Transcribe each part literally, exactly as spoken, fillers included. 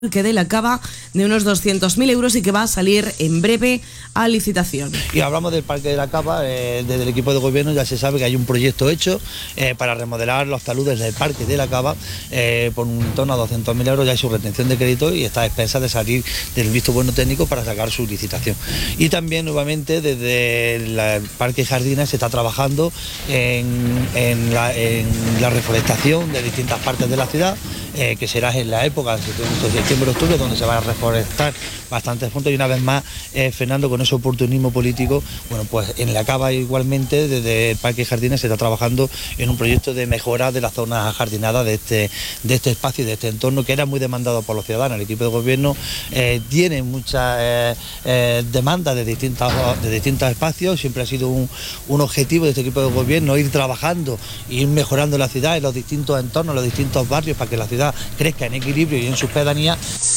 que de la Cava de unos doscientos mil euros y que va a salir en breve a licitación. Y hablamos del Parque de la Cava, eh, desde el equipo de gobierno ya se sabe que hay un proyecto hecho eh, para remodelar los taludes del Parque de la Cava eh, por un torno a doscientos mil euros, ya hay su retención de crédito y está a expensas de salir del visto bueno técnico para sacar su licitación. Y también nuevamente desde el Parque Jardines se está trabajando en, en, la, en la reforestación de distintas partes de la ciudad, eh, que será en la época de septiembre-octubre, donde se va a reforestar bastantes puntos y una vez más, eh, Fernando, con ese oportunismo político, bueno, pues en la Cava igualmente, desde el Parque Jardines se está trabajando en un proyecto de mejora de las zonas ajardinadas de este, de este espacio y de este entorno que era muy demandado por los ciudadanos. El equipo de gobierno eh, tiene muchas eh, eh, demandas de distintos, de distintos espacios, siempre ha sido un, un objetivo de este equipo de gobierno ir trabajando e ir mejorando la ciudad en los distintos entornos, los distintos barrios, para que la ciudad crezca en equilibrio y en sus pedanías.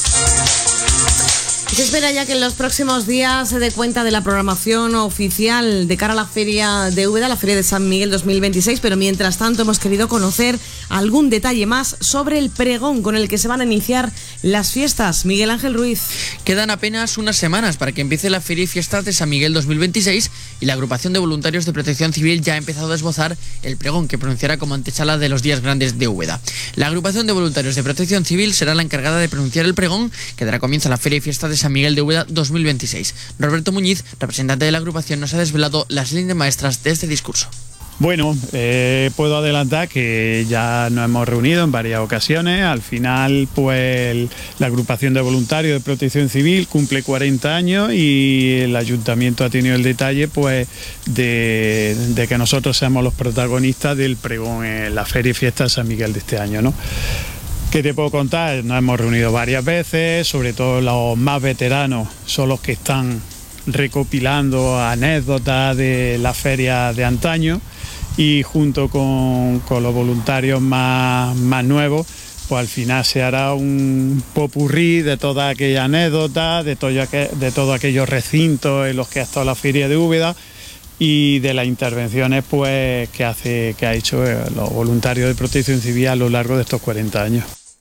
Se espera ya que en los próximos días se dé cuenta de la programación oficial de cara a la Feria de Úbeda, la Feria de San Miguel dos mil veintiséis, pero mientras tanto hemos querido conocer algún detalle más sobre el pregón con el que se van a iniciar las fiestas. Miguel Ángel Ruiz. Quedan apenas unas semanas para que empiece la Feria y Fiestas de San Miguel dos mil veintiséis y la agrupación de voluntarios de Protección Civil ya ha empezado a esbozar el pregón que pronunciará como antesala de los días grandes de Úbeda. La agrupación de voluntarios de Protección Civil será la encargada de pronunciar el pregón que dará comienzo a la Feria y Fiestas de San Miguel de Úbeda dos mil veintiséis. Roberto Muñiz, representante de la agrupación, nos ha desvelado las líneas maestras de este discurso. Bueno, eh, puedo adelantar que ya nos hemos reunido en varias ocasiones. Al final, pues la agrupación de voluntarios de Protección Civil cumple cuarenta años y el ayuntamiento ha tenido el detalle, pues, de, de que nosotros seamos los protagonistas del pregón en la Feria y Fiesta de San Miguel de este año, ¿no? ¿Qué te puedo contar? Nos hemos reunido varias veces, sobre todo los más veteranos son los que están recopilando anécdotas de la feria de antaño y junto con, con los voluntarios más, más nuevos, pues al final se hará un popurrí de todas aquellas anécdotas, de, todo, de todos aquellos recintos en los que ha estado la Feria de Úbeda y de las intervenciones, pues, que, hace, que ha hecho los voluntarios de Protección Civil a lo largo de estos cuarenta años.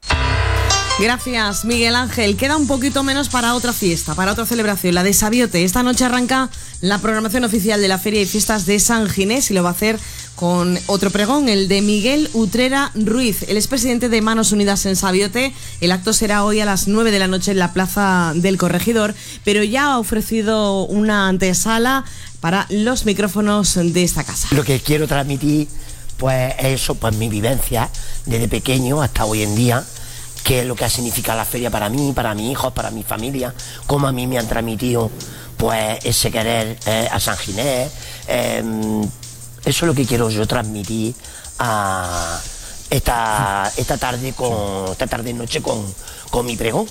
Gracias, Miguel Ángel. Queda un poquito menos para otra fiesta, para otra celebración, la de Sabiote. Esta noche arranca la programación oficial de la Feria y Fiestas de San Ginés y lo va a hacer con otro pregón, el de Miguel Utrera Ruiz. Él es presidente de Manos Unidas en Sabiote. El acto será hoy a las nueve de la noche en la Plaza del Corregidor, pero ya ha ofrecido una antesala para los micrófonos de esta casa. Lo que quiero transmitir, pues, es eso, pues mi vivencia desde pequeño hasta hoy en día, qué es lo que ha significado la feria para mí, para mis hijos, para mi familia, cómo a mí me han transmitido, pues, ese querer eh, a San Ginés. Eh, eso es lo que quiero yo transmitir a esta, esta tarde con esta tarde noche con, con mi pregón.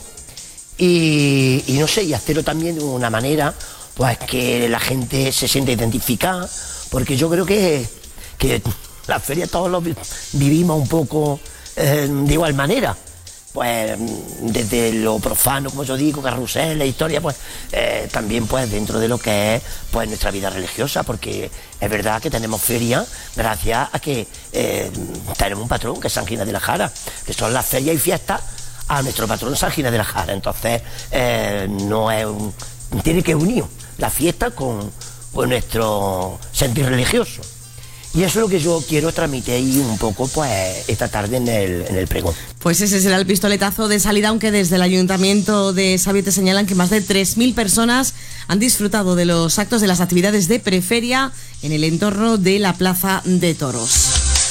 Y, y no sé, y hacerlo también de una manera, pues, que la gente se sienta identificada, porque yo creo que, que la feria todos los vivimos un poco eh, de igual manera. Pues desde lo profano, como yo digo, carrusel, la historia, pues eh, también, pues, dentro de lo que es, pues, nuestra vida religiosa, porque es verdad que tenemos feria gracias a que eh, tenemos un patrón que es San Ginés de la Jara, que son las ferias y fiestas a nuestro patrón San Ginés de la Jara. Entonces eh, no es un, tiene que unir la fiesta con, con nuestro sentir religioso. Y eso es lo que yo quiero transmitir un poco, pues, esta tarde en el, en el pregón. Pues ese será el pistoletazo de salida, aunque desde el Ayuntamiento de Sabiote señalan que más de tres mil personas han disfrutado de los actos de las actividades de preferia en el entorno de la Plaza de Toros.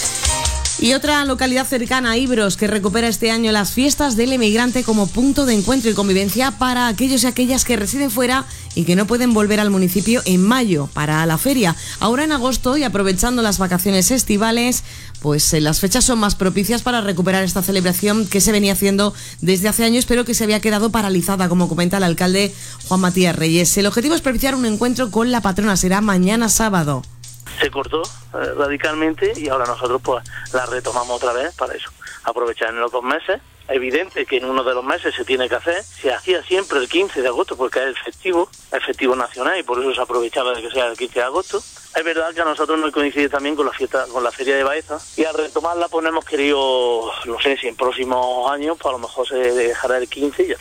Y otra localidad cercana, Ibros, que recupera este año las fiestas del emigrante como punto de encuentro y convivencia para aquellos y aquellas que residen fuera y que no pueden volver al municipio en mayo para la feria. Ahora en agosto, y aprovechando las vacaciones estivales, pues eh, las fechas son más propicias para recuperar esta celebración que se venía haciendo desde hace años, pero que se había quedado paralizada, como comenta el alcalde Juan Matías Reyes. El objetivo es propiciar un encuentro con la patrona, será mañana sábado. Se cortó eh, radicalmente y ahora nosotros, pues, la retomamos otra vez para eso, aprovechar en los dos meses. Evidente que en uno de los meses se tiene que hacer, se hacía siempre el quince de agosto porque es el festivo, el festivo nacional, y por eso se aprovechaba de que sea el quince de agosto, Es verdad que a nosotros nos coincide también con la fiesta, con la Feria de Baeza, y al retomarla pues no hemos querido, no sé si en próximos años, pues a lo mejor se dejará el quince y ya